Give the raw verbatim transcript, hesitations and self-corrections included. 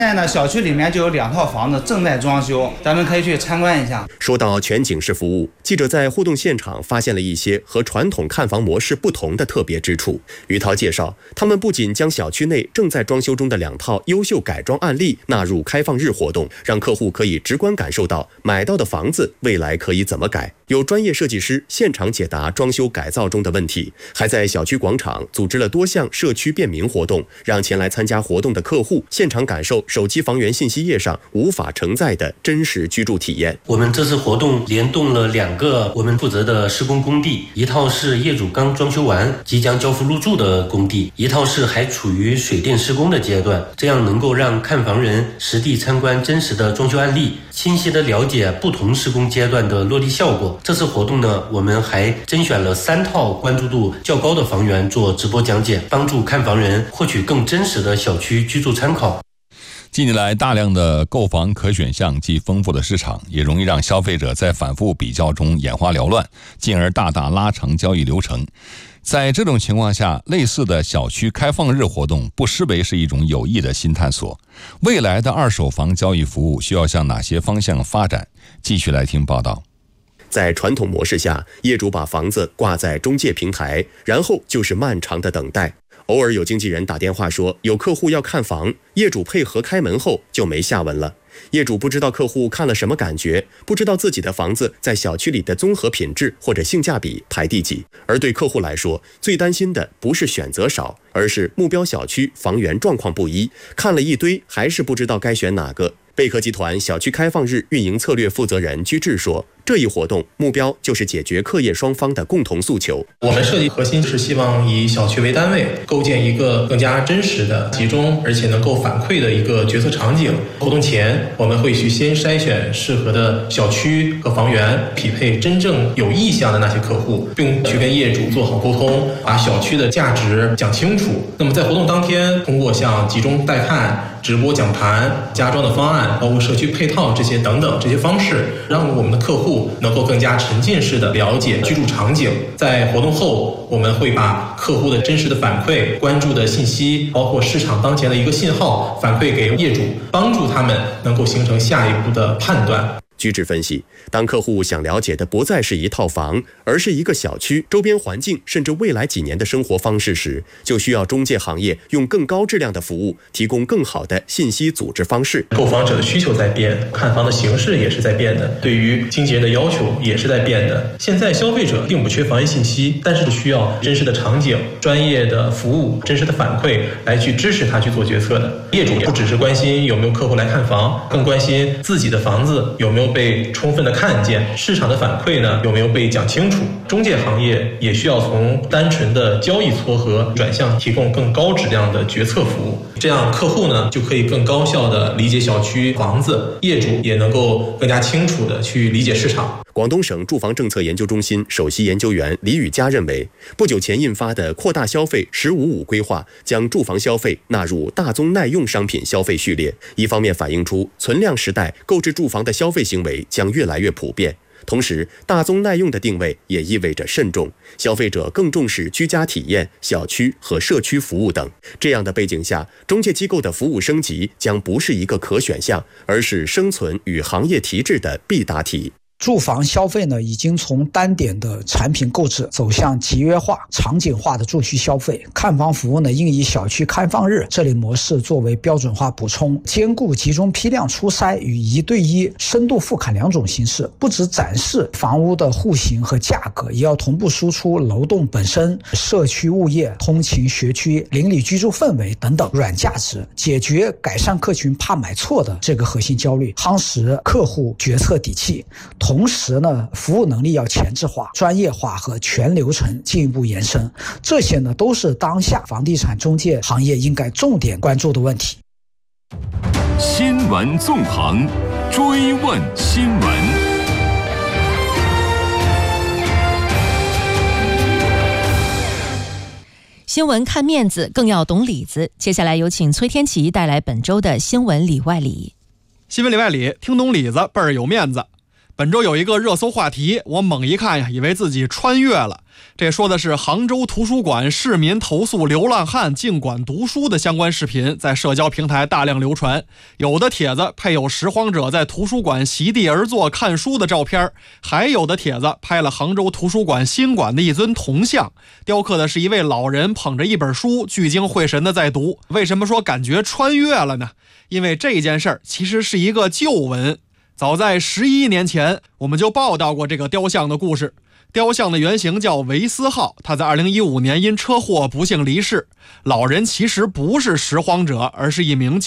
现在呢，小区里面就有两套房子正在装修，咱们可以去参观一下。 说到全景式服务，记者在互动现场发现了一些和传统看房模式不同的特别之处。于涛介绍，他们不仅将小区内正在装修中的两套优秀改装案例纳入开放日活动，让客户可以直观感受到买到的房子未来可以怎么改，有专业设计师现场解答装修改造中的问题，还在小区广场组织了多项社区便民活动，让前来参加活动的客户现场感受手机房源信息页上无法承载的真实居住体验。 我们这次活动联动了两个我们负责的施工工地，一套是业主刚装修完即将交付入住的工地，一套是还处于水电施工的阶段，这样能够让看房人实地参观真实的装修案例，清晰地了解不同施工阶段的落地效果。这次活动呢，我们还甄选了三套关注度较高的房源做直播讲解，帮助看房人获取更真实的小区居住参考。 近年来，大量的购房可选项及丰富的市场，也容易让消费者在反复比较中眼花缭乱，进而大大拉长交易流程。在这种情况下，类似的小区开放日活动不失为是一种有益的新探索。未来的二手房交易服务需要向哪些方向发展？继续来听报道。 在传统模式下，业主把房子挂在中介平台，然后就是漫长的等待。偶尔有经纪人打电话说有客户要看房，业主配合开门后就没下文了。业主不知道客户看了什么感觉，不知道自己的房子在小区里的综合品质或者性价比排第几。而对客户来说，最担心的不是选择少，而是目标小区房源状况不一，看了一堆还是不知道该选哪个。贝壳集团小区开放日运营策略负责人居志说，这一活动目标就是解决客业双方的共同诉求。 我们设计核心是希望以小区为单位，构建一个更加真实的、集中而且能够反馈的一个决策场景。活动前，我们会去先筛选适合的小区和房源，匹配真正有意向的那些客户，并去跟业主做好沟通，把小区的价值讲清楚。那么在活动当天，通过像集中带看、直播讲盘、家装的方案，包括社区配套这些等等这些方式，让我们的客户能够更加沉浸式的了解居住场景。在活动后，我们会把客户的真实的反馈、关注的信息，包括市场当前的一个信号反馈给业主，帮助他们能够形成下一步的判断。 居志分析，当客户想了解的不再是一套房，而是一个小区、周边环境，甚至未来几年的生活方式时，就需要中介行业用更高质量的服务，提供更好的信息组织方式。 购房者的需求在变，看房的形式也是在变的，对于经纪人的要求也是在变的。现在消费者并不缺房源信息，但是需要真实的场景、专业的服务、真实的反馈来去支持他去做决策的。业主不只是关心有没有客户来看房，更关心自己的房子有没有被充分的看见，市场的反馈呢有没有被讲清楚。中介行业也需要从单纯的交易撮合转向提供更高质量的决策服务，这样客户呢就可以更高效的理解小区房子，业主也能够更加清楚的去理解市场。 广东省住房政策研究中心首席研究员李宇佳认为，不久前印发的扩大消费十五五规划将住房消费纳入大宗耐用商品消费序列，一方面反映出存量时代购置住房的消费行为将越来越普遍，同时大宗耐用的定位也意味着慎重，消费者更重视居家体验、小区和社区服务等。这样的背景下，中介机构的服务升级将不是一个可选项，而是生存与行业提质的必答题。 住房消费呢，已经从单点的产品购置走向集约化、场景化的住区消费。看房服务呢，应以小区开放日这类模式作为标准化补充，兼顾集中批量初筛与一对一深度复勘两种形式，不只展示房屋的户型和价格，也要同步输出楼栋本身、社区物业、通勤学区、邻里居住氛围等等软价值，解决改善客群怕买错的这个核心焦虑，夯实客户决策底气。同时呢，服务能力要前置化、专业化和全流程进一步延伸，这些呢都是当下房地产中介行业应该重点关注的问题。 新闻纵横，追问新闻。 新闻看面子，更要懂里子。接下来有请崔天琪带来本周的新闻里外里。 新闻里外里，听懂里子倍儿有面子。本周有一个热搜话题，我猛一看呀，以为自己穿越了。 这说的是杭州图书馆市民投诉流浪汉进馆读书的相关视频在社交平台大量流传，有的帖子配有拾荒者在图书馆席地而坐看书的照片，还有的帖子拍了杭州图书馆新馆的一尊铜像，雕刻的是一位老人捧着一本书聚精会神的在读。为什么说感觉穿越了呢？因为这件事儿其实是一个旧闻，早在十一年前我们就报道过这个雕像的故事。雕像的原型叫维斯号，他在二零一五年因车祸不幸离世。老人其实不是拾荒者，而是一名